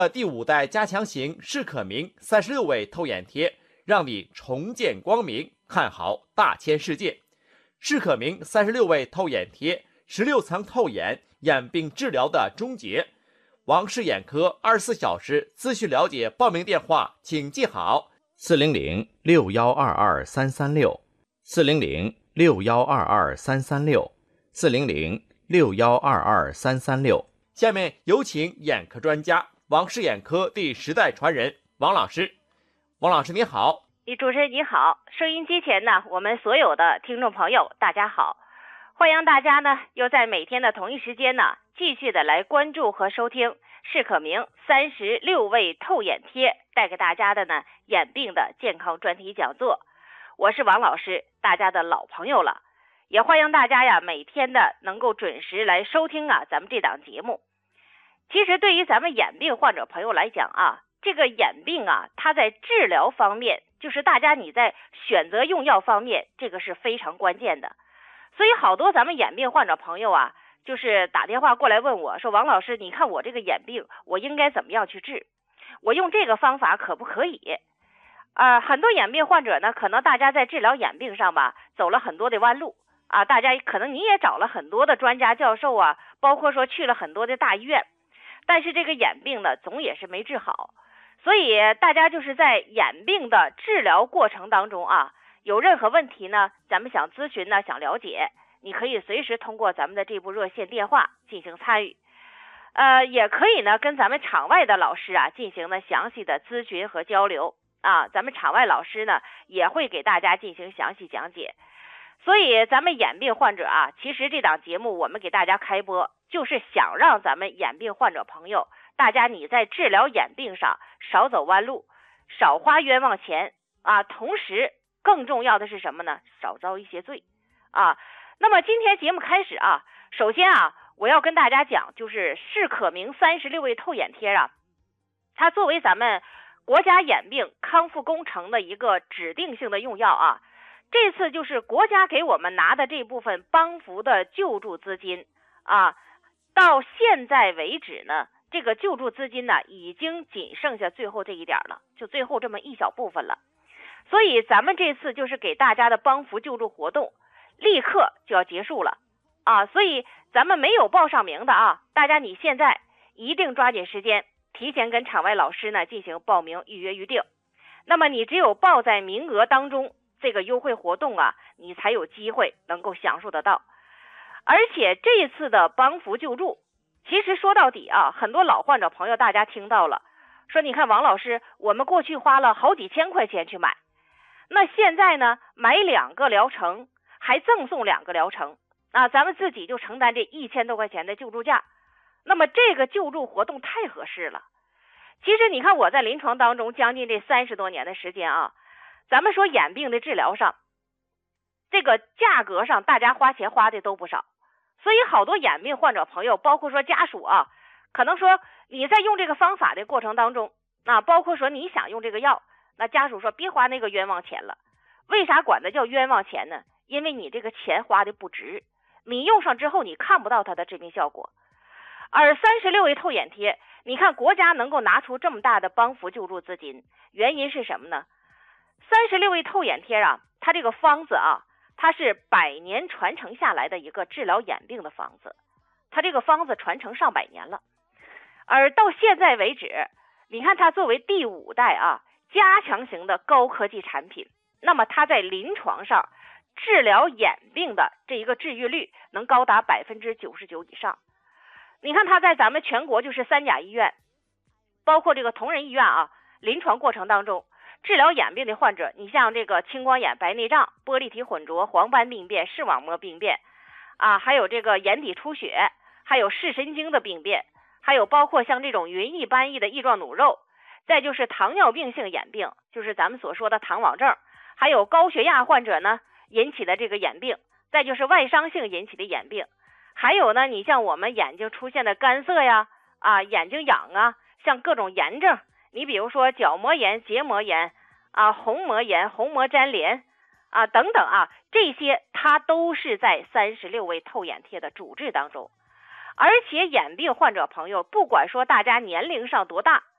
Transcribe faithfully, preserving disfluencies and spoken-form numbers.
呃，第五代加强型视可明三十六位透眼贴，让你重见光明，看好大千世界。视可明三十六位透眼贴，十六层透眼，眼病治疗的终结。王氏眼科二十四小时咨询了解，报名电话请记好：四零零六幺二二三三六，四零零六幺二二三三六，四零零六幺二二三三六。下面有请眼科专家、王氏眼科第十代传人王老师。王老师你好。 李主持人你好，收音机前呢，我们所有的听众朋友大家好，欢迎大家呢又在每天的同一时间呢，继续的来关注和收听视可明三十六位透眼贴带给大家的呢眼病的健康专题讲座。我是王老师，大家的老朋友了，也欢迎大家呀每天的能够准时来收听啊咱们这档节目。其实对于咱们眼病患者朋友来讲啊，这个眼病啊，它在治疗方面，就是大家你在选择用药方面，这个是非常关键的。所以好多咱们眼病患者朋友啊，就是打电话过来问我说，王老师，你看我这个眼病，我应该怎么样去治？我用这个方法可不可以？呃，很多眼病患者呢，可能大家在治疗眼病上吧，走了很多的弯路啊，大家可能你也找了很多的专家教授啊，包括说去了很多的大医院，但是这个眼病呢，总也是没治好。所以大家就是在眼病的治疗过程当中啊，有任何问题呢，咱们想咨询呢，想了解，你可以随时通过咱们的这部热线电话进行参与，呃，也可以呢跟咱们场外的老师啊进行呢详细的咨询和交流啊，咱们场外老师呢也会给大家进行详细讲解。所以咱们眼病患者啊，其实这档节目我们给大家开播，就是想让咱们眼病患者朋友，大家你在治疗眼病上少走弯路，少花冤枉钱啊，同时更重要的是什么呢？少遭一些罪啊。那么今天节目开始啊，首先啊，我要跟大家讲，就是视可明三十六位透眼贴啊，它作为咱们国家眼病康复工程的一个指定性的用药啊，这次就是国家给我们拿的这部分帮扶的救助资金啊，到现在为止呢，这个救助资金呢，已经仅剩下最后这一点了，就最后这么一小部分了。所以咱们这次就是给大家的帮扶救助活动，立刻就要结束了啊！所以咱们没有报上名的啊，大家你现在一定抓紧时间，提前跟场外老师呢进行报名预约预定。那么你只有报在名额当中，这个优惠活动啊，你才有机会能够享受得到。而且这次的帮扶救助，其实说到底啊，很多老患者朋友大家听到了，说你看王老师，我们过去花了好几千块钱去买，那现在呢，买两个疗程还赠送两个疗程啊，咱们自己就承担这一千多块钱的救助价，那么这个救助活动太合适了。其实你看我在临床当中将近这三十多年的时间啊，咱们说眼病的治疗上，这个价格上大家花钱花的都不少，所以好多眼病患者朋友，包括说家属啊，可能说你在用这个方法的过程当中啊，包括说你想用这个药，那家属说别花那个冤枉钱了。为啥管它叫冤枉钱呢？因为你这个钱花的不值，你用上之后你看不到它的治病效果。而三十六位透眼贴，你看国家能够拿出这么大的帮扶救助资金，原因是什么呢？三十六位透眼贴啊，它这个方子啊，它是百年传承下来的一个治疗眼病的方子，它这个方子传承上百年了。而到现在为止，你看它作为第五代啊加强型的高科技产品，那么它在临床上治疗眼病的这一个治愈率能高达百分之九十九以上。你看它在咱们全国就是三甲医院，包括这个同仁医院啊，临床过程当中治疗眼病的患者，你像这个青光眼、白内障、玻璃体混浊、黄斑病变、视网膜病变啊，还有这个眼底出血，还有视神经的病变，还有包括像这种云翳斑翳的翼状弩肉，再就是糖尿病性眼病，就是咱们所说的糖网症，还有高血压患者呢引起的这个眼病，再就是外伤性引起的眼病，还有呢你像我们眼睛出现的干涩呀啊眼睛痒啊，像各种炎症，你比如说角膜炎、结膜炎啊、虹膜炎、虹膜粘连啊等等啊，这些它都是在三十六位透眼贴的主治当中。而且眼病患者朋友，不管说大家年龄上多大